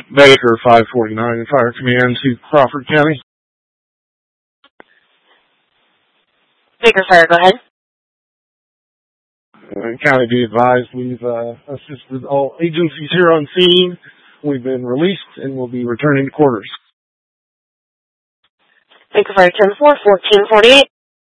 Baker 549 Fire Command to Crawford County. Baker Fire, go ahead. County, be advised, we've assisted all agencies here on scene. We've been released and will be returning to quarters. Baker Fire 10-4, 1448.